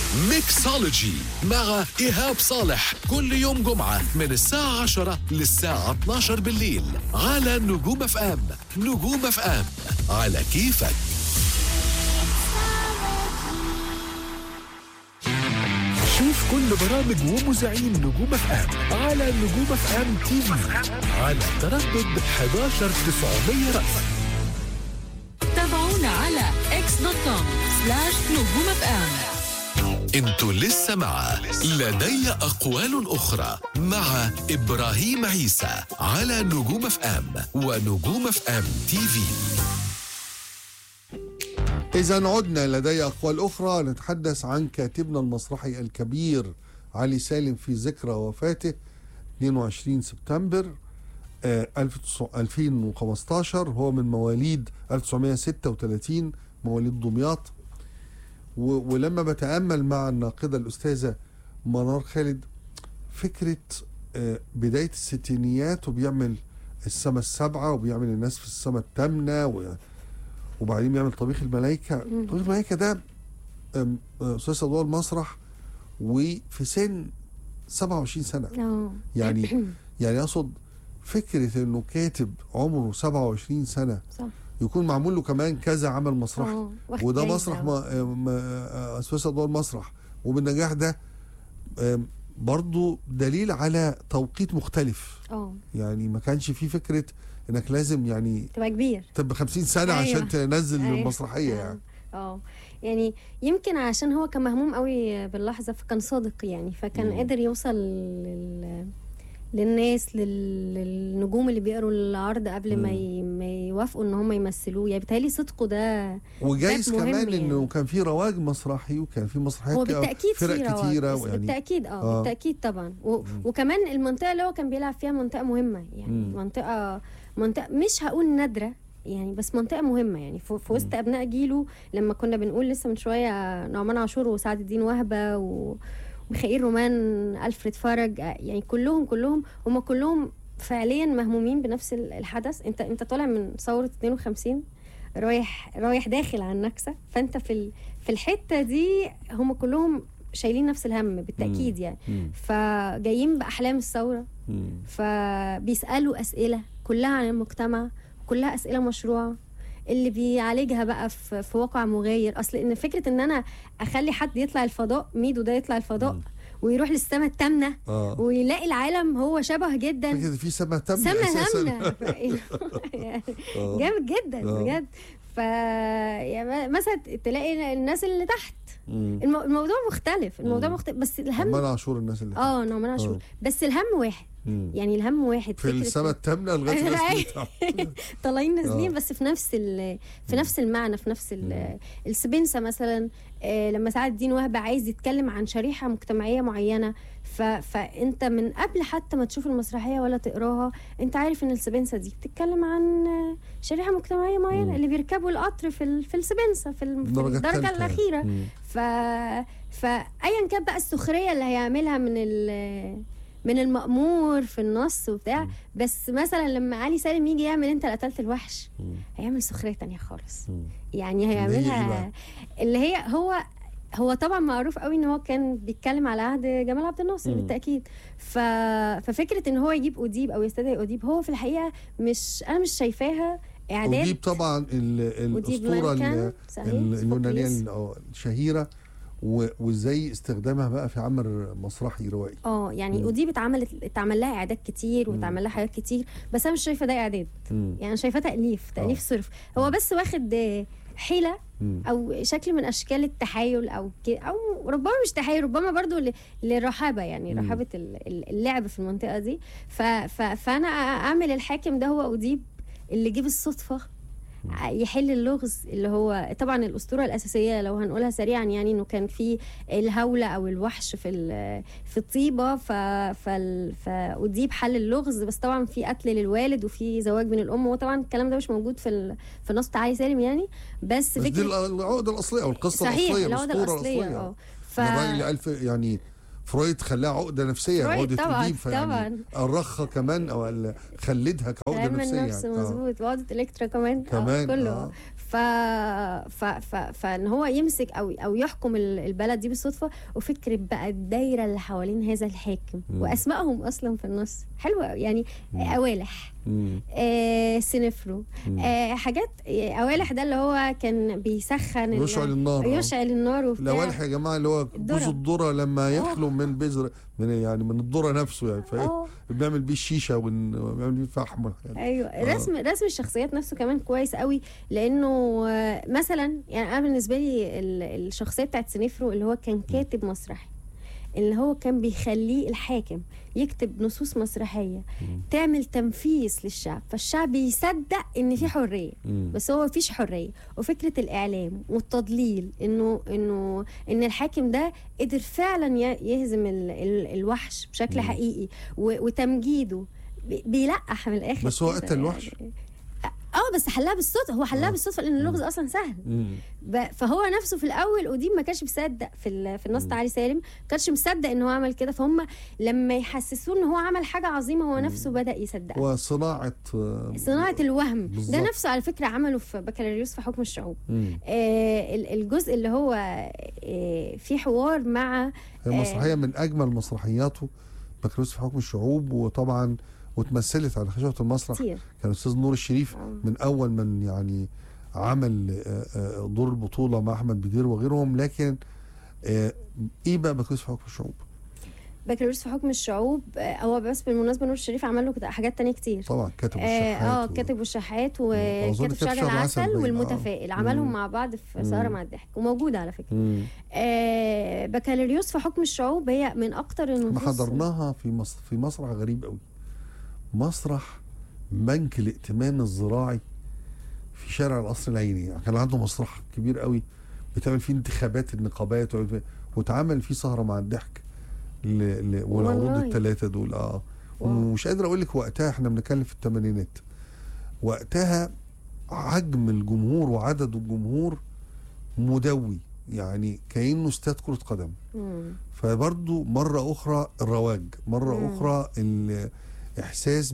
ميكسولوجي مع إيهاب صالح كل يوم جمعة من الساعة 10 للساعة 12 بالليل على نجوم اف ام. نجوم اف ام على كيفك. شوف كل برامج ومذيعين نجوم اف ام على نجوم اف ام تي في على تردد 11900 رأس. تابعونا على x.com/نجوم اف ام. انتوا لسه مع لدي أقوال أخرى مع إبراهيم عيسى على نجوم اف ام ونجوم اف ام تي في. إذا عدنا لدي أقوال أخرى، نتحدث عن كاتبنا المسرحي الكبير علي سالم في ذكرى وفاته 22 سبتمبر 2015. هو من مواليد 1936، مواليد دمياط. ولما بتأمل مع الناقدة الأستاذة منار خالد فكرة بداية الستينيات، وبيعمل السما السبعة وبيعمل الناس في السما الثامنة وبعدين بيعمل طبيخ الملايكة. طبيخ الملايكة ده أستاذ أضواء المسرح وفي سن 27 سنة. يعني أقصد فكرة إنه كاتب عمره 27 سنة صح. يكون معمول له كمان كذا عمل مسرحي، وده مسرح أساس أضواء المسرح، وبالنجاح ده برضو دليل على توقيت مختلف. يعني ما كانش فيه فكرة انك لازم يعني تبقى كبير، تبقى 50 سنة عشان تنزل المسرحية يعني. يعني يمكن عشان هو كان مهموم قوي باللحظة، فكان صادق يعني، فكان قادر يوصل للناس، للنجوم اللي بيقروا العرض قبل ما يوافقوا ان هم يمثلوه. يعني بيتهيألي صدقه ده وجايز كمان يعني. انه كان في رواج مسرحي وكان في مسرحيات، هو بالتأكيد فرق كتيرة يعني بالتأكيد بالتأكيد طبعا. وكمان المنطقة اللي هو كان بيلعب فيها منطقة مهمة يعني. منطقة مش هقول نادرة يعني، بس منطقة مهمة يعني في وسط أبناء جيله. لما كنا بنقول لسه من شوية نعمان عاشور وسعد الدين وهبة وميخائيل رومان، ألفريد فرج، يعني كلهم هم كلهم فعليا مهمومين بنفس الحدث. انت طالع من ثورة 52 رايح داخل على النكسة، فانت في الحتة دي هم كلهم شايلين نفس الهم بالتأكيد يعني. فجايين بأحلام الثورة، فبيسألوا أسئلة كلها عن المجتمع، كلها أسئلة مشروعة اللي بيعالجها بقى في واقع مغاير. أصل إن فكرة إن أنا أخلي حد يطلع الفضاء، ميدو ده يطلع الفضاء ويروح للسماء الثامنة ويلاقي العالم هو شبه جدا. فكرة في سماء ثامنة جامد جدا بجد. يعني مثلا تلاقي الناس اللي تحت الموضوع مختلف. بس الهم نعمان عاشور، الناس اللي نعمان عاشور، بس الهم واحد. يعني الهم واحد في السماء الثامنة لغاية الناس طالعين نازلين، بس في نفس المعنى، في نفس السبنسة مثلا. لما سعد الدين وهبة عايز يتكلم عن شريحة مجتمعية معينة، فانت من قبل حتى ما تشوف المسرحية ولا تقراها انت عارف ان السبنسة دي بتتكلم عن شريحة مجتمعية معينة اللي بيركبوا القطر في السبنسة في الدرجة الأخيرة. فأيا كان بقى السخرية اللي هيعملها من المأمور في النص وبتاع، بس مثلا لما علي سالم يجي يعمل انت قتلت الوحش، هيعمل سخرية تانية خالص. يعني هيعملها اللي هي هو طبعا معروف قوي ان هو كان بيتكلم على عهد جمال عبد الناصر بالتأكيد. ففكرة ان هو يجيب أديب او يستدعي أديب، هو في الحقيقة انا مش شايفاها اعداد. أديب طبعا الأسطورة اليونانية الشهيرة، وازاي استخدامها بقى في عمل مسرحي روائي. يعني أديب اتعمل لها اعداد كتير واتعمل لها حاجات كتير، بس انا مش شايفه ده اعداد. يعني انا شايفاه تأليف صرف. هو بس واخد حيلة او شكل من اشكال التحايل او ربما مش تحايل، ربما برضو للرحابة، يعني رحابة اللعب في المنطقة دي. فانا اعمل الحاكم ده هو أديب اللي جيب الصدفة يحل اللغز، اللي هو طبعا الأسطورة الأساسية لو هنقولها سريعا، يعني انه كان في الهولة او الوحش في الطيبة، فأديب حل اللغز، بس طبعا في قتل للوالد وفي زواج من الأم، وطبعا الكلام ده مش موجود في نص علي سالم يعني. بس دي العقدة الأصلية او القصة الأصلية، العقدة الأصلية. الراجل ألف يعني فرويد خلاها عقدة نفسية، عقدة أديب، فيعني أرخها كمان أو خلدها كعقدة نفسية نفس مظبوط، وعقدة إلكترا كمان كله. فان هو يمسك او يحكم البلد دي بالصدفه، وفكره بقى الدايره اللي حوالين هذا الحاكم واسمائهم اصلا في النص حلوه يعني. اوالح، سنفرو، حاجات. اوالح ده اللي هو كان بيسخن يشعل النار وبتاع. الاوالح يا جماعه اللي هو جوز الذره لما يخلو من بذر من الذره نفسه يعني، فايه بنعمل بيه الشيشه وبنعمل بيه فحم يعني. ايوه. رسم الشخصيات نفسه كمان كويس قوي، لانه مثلا يعني انا بالنسبه لي الشخصيه بتاعت سنفرو اللي هو كان كاتب مسرحي، اللي هو كان بيخليه الحاكم يكتب نصوص مسرحيه تعمل تنفيذ للشعب، فالشعب يصدق ان في حريه، بس هو مفيش حريه. وفكره الاعلام والتضليل ان الحاكم ده قدر فعلا يهزم الوحش بشكل حقيقي، وتمجيده بيلقح من الاخر. بس هو قتل الوحش يعني بس حلها بالصدفه. هو حلها بالصدفه لان اللغز اصلا سهل. فهو نفسه في الاول ودي ما كانش مصدق في النص بتاع علي سالم، ما كانش مصدق ان هو عمل كده، فهم لما يحسسوه ان هو عمل حاجه عظيمه هو نفسه بدا يصدقها. وصناعه الوهم بالزبط. ده نفسه على فكره عمله في بكالوريوس في حكم الشعوب. الجزء اللي هو في حوار مع مسرحيه من اجمل مسرحياته بكالوريوس في حكم الشعوب، وطبعا وتمثلت على خشبة المسرح كان الأستاذ نور الشريف من أول من يعني عمل دور البطولة مع أحمد بدير وغيرهم. لكن إيه بقى بكالوريوس في حكم الشعوب؟ بكالوريوس في حكم الشعوب هو بس بالمناسبة نور الشريف عمل له حاجات تانية كتير طبعا، كاتب والشحات كاتب والشحات وكاتب شجر العسل والمتفائل عملهم مع بعض في سهرة مع الضحك وموجودة على فكرة. بكالوريوس في حكم الشعوب هي من أكتر النصوص حضرناها في مسرح غريب قوي، مسرح بنك الائتمان الزراعي في شارع القصر العيني. يعني كان عنده مسرح كبير قوي بتعمل فيه انتخابات النقابات وتعمل فيه سهرة مع الضحك والعروض الثلاثة دول. ومش قادر اقول لك وقتها، احنا بنتكلم في الثمانينات، وقتها حجم الجمهور وعدد الجمهور مدوي يعني كأنه استاد كرة قدم. فبرضو مرة أخرى الرواج، مرة أخرى احساس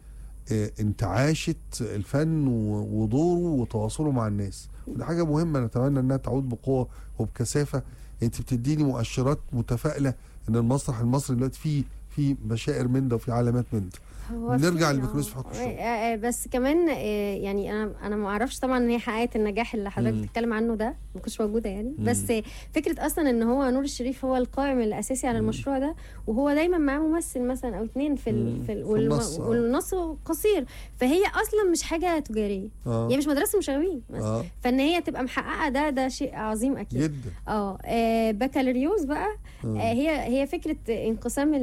بانتعاشة الفن ودوره وتواصله مع الناس، ودي حاجة مهمة نتمنى انها تعود بقوة وبكثافة. انت بتديني مؤشرات متفائلة ان المسرح المصري دلوقتي فيه بشائر من ده وفي علامات من ده. نرجع للبكالوريوس في حكم الشعوب. بس كمان يعني انا ما اعرفش طبعا ان هي حققت النجاح اللي حضرتك بتتكلم عنه ده، ما كنتش موجوده يعني. بس فكره اصلا ان هو نور الشريف هو القائم الاساسي على المشروع ده، وهو دايما معاه ممثل مثلا او اتنين في والنص قصير، فهي اصلا مش حاجه تجاريه. هي مش مدرسه مشاغبين فان هي تبقى محققه ده شيء عظيم اكيد جدا. بكالوريوس بقى هي فكره انقسام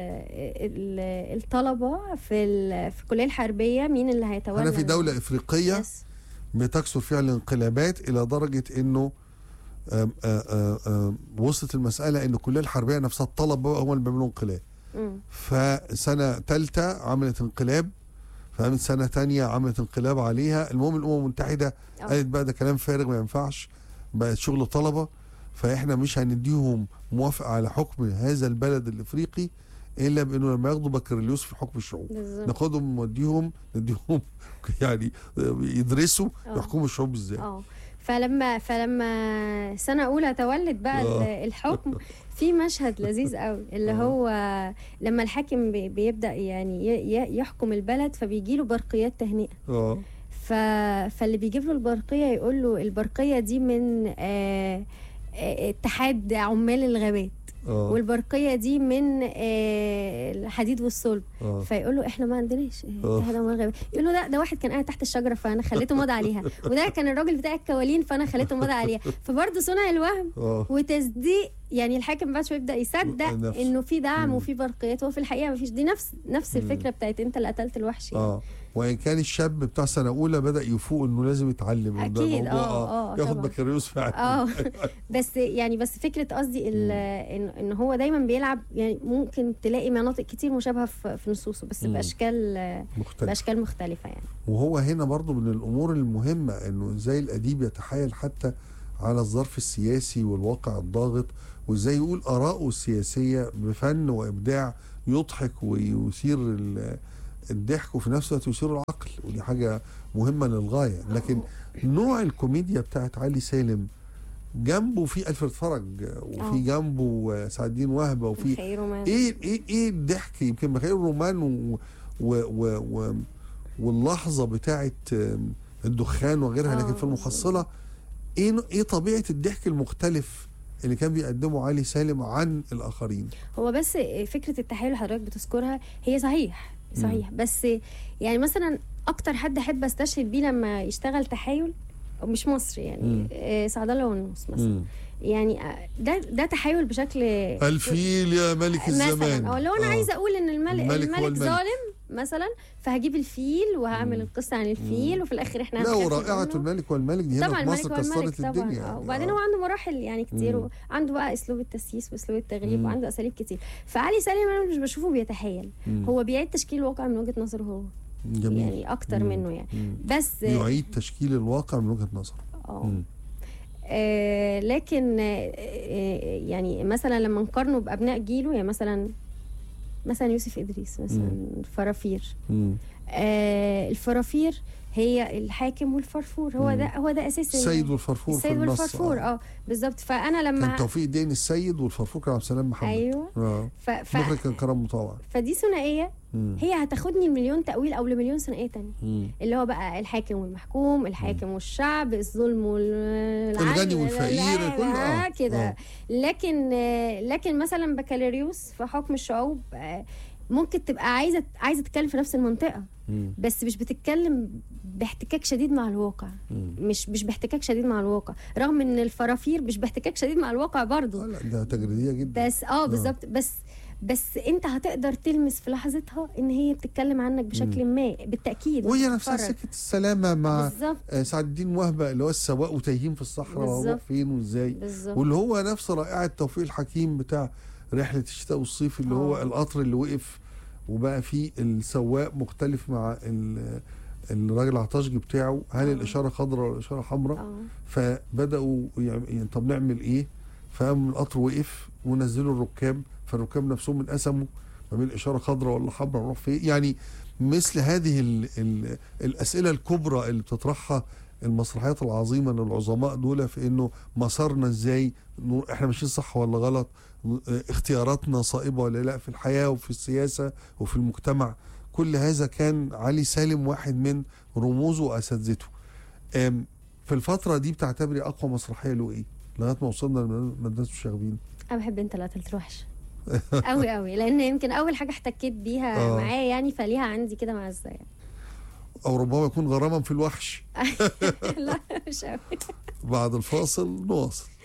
الطلبه في الكليه الحربيه، مين اللي هيتولى. انا في دوله افريقيه بتكثر فيها الانقلابات الى درجه انه وصلت المساله ان الكليه الحربيه نفسها الطلبه هم اللي بيعملوا انقلاب. فسنه ثالثه عملت انقلاب، فقامت سنه ثانيه عملت انقلاب عليها. المهم الامم المتحده قالت بقى ده كلام فارغ ما ينفعش، بقت شغل طلبه، فاحنا مش هنديهم موافقه على حكم هذا البلد الافريقي الا بانه لما ياخدوا بكالوريوس في حكم الشعوب. ناخدهم نديهم يعني يدرسوا يحكموا الشعوب ازاي. فلما سنه اولى تولد بقى الحكم في مشهد لذيذ قوي اللي هو لما الحاكم بيبدا يعني يحكم البلد، فبيجي له برقيات تهنئه. فاللي بيجيب له البرقيه يقول له البرقيه دي من اتحاد عمال الغابات، والبرقيه دي من الحديد والصلب. فيقول له احنا ما عندناش اتحاد عمال الغابات. يقول له ده واحد كان قاعد تحت الشجره فانا خليته مضى عليها، وده كان الراجل بتاع الكوالين فانا خليته مضى عليها. فبرضه صنع الوهم وتصديق، يعني الحاكم بعد شويه يبدا يصدق انه في دعم وفي برقيات، وفي الحقيقه ما فيش. دي نفس الفكره بتاعت انت اللي قتلت الوحش يعني. وان كان الشاب بتاع سنه اولى بدا يفوق انه لازم يتعلم اكيد ياخد بكالوريوس فعلا. بس فكره قصدي ان هو دايما بيلعب، يعني ممكن تلاقي مناطق كتير مشابهه في نصوصه بس باشكال مختلفه يعني. وهو هنا برضو من الامور المهمه انه ازاي الاديب يتحايل حتى على الظرف السياسي والواقع الضاغط، وازاي يقول آراءه السياسية بفن وإبداع يضحك ويثير الضحك وفي نفس الوقت يثير العقل، ودي حاجه مهمه للغايه. لكن نوع الكوميديا بتاعت علي سالم جنبه في ألفريد فرج، وفي جنبه سعد الدين وهبه، وفي خير رومان. ايه الضحك يمكن بخير رومان واللحظه بتاعت الدخان وغيرها. لكن في المحصله ايه طبيعه الضحك المختلف اللي كان بيقدمه علي سالم عن الاخرين؟ هو بس فكره التحايل اللي حضرتك بتذكرها هي صحيح، بس يعني مثلا اكتر حد احب استشهد بيه لما يشتغل تحايل مش مصري يعني سعد الله ونوس مثلا. يعني ده تحايل بشكل الفيل يا ملك الزمان مثلا. لو انا عايزه اقول ان الملك ظالم مثلا، فهجيب الفيل وهعمل القصه عن الفيل، وفي الاخر احنا لا ورائعه الملك والملك دي هنا في مصر كسرت الدنيا. وبعدين هو عنده مراحل يعني كتير، وعنده بقى اسلوب التسييس واسلوب التغليب، وعنده اساليب كتير. فعلي سالم انا مش بشوفه بيتحايل، هو بيعيد تشكيل الواقع من وجهه نظره هو. جميل. يعني اكتر منه يعني. بس يعيد تشكيل الواقع من وجهه نظره. لكن يعني مثلا لما نقارنه بابناء جيله، يعني مثلا يوسف إدريس مثلا، الفرافير. الفرافير هي الحاكم والفرفور، هو ده اساس السيد والفرفور. السيد والفرفور بالظبط. فانا لما كان توفيق الدين السيد، والفرفور كان عبد السلام محمد. ايوه. المخرج كان كرم مطوع. فدي ثنائيه هي هتاخدني لمليون تاويل او لمليون ثنائيه تانية، اللي هو بقى الحاكم والمحكوم، الحاكم والشعب، الظلم والعدل، الغني والفقير، كله كده. لكن مثلا بكالوريوس في حكم الشعوب ممكن تبقى عايزه تتكلم في نفس المنطقه، بس مش بتتكلم باحتكاك شديد مع الواقع. مش باحتكاك شديد مع الواقع، رغم ان الفرافير مش باحتكاك شديد مع الواقع برضه. لا ده تجريديه جدا. بس بالظبط. بس انت هتقدر تلمس في لحظتها ان هي بتتكلم عنك بشكل ما بالتاكيد. وهي نفسها سكه السلامه مع سعد الدين وهبه اللي هو السواق وتايهين في الصحراء وهو فين وازاي، واللي هو نفس رائعه توفيق الحكيم بتاع رحله الشتاء والصيف، اللي هو القطر اللي وقف وبقى فيه السواق مختلف مع الراجل العطاشجي بتاعه، هل الاشاره خضراء ولا الاشاره حمراء؟ فبداوا يعني طب نعمل ايه؟ فقام القطر وقف ونزلوا الركاب، فالركاب نفسهم انقسموا ما بين الاشاره خضراء ولا حمراء نروح فين. يعني مثل هذه الاسئله الكبرى اللي بتطرحها المسرحيات العظيمه للعظماء دول، في انه مسارنا ازاي، احنا ماشيين صح ولا غلط، اختياراتنا صائبه ولا لا في الحياه وفي السياسه وفي المجتمع. كل هذا كان علي سالم واحد من رموزه واساتذته. في الفتره دي بتعتبري اقوى مسرحيه له ايه لغايه ما وصلنا لمدرسه الشاغبين؟ انا بحب انت لا تروحش قوي قوي، لان يمكن اول حاجه احتكيت بيها معاه يعني، فليها عندي كده معزه يعني. او ربما يكون غراما في الوحش. لا مش قوي. بعد الفاصل نواصل.